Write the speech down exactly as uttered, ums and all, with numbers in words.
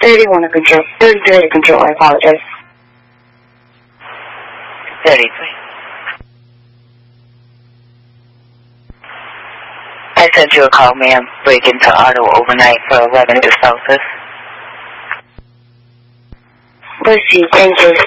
thirty-one to control. thirty-three to control, I apologize. thirty-three. I sent you a call, ma'am. Break into auto overnight for eleven to Southwest. Proceed, thank you.